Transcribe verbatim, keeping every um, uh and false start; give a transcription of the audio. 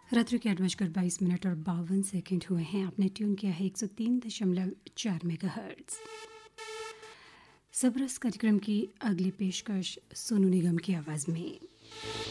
रात्रि के आठ बजकर बाईस मिनट और बावन सेकंड हुए हैं। आपने ट्यून किया है एक सौ तीन दशमलव चार मेगाहर्ट्ज़। सबरस कार्यक्रम की अगली पेशकश सोनू निगम की आवाज़ में।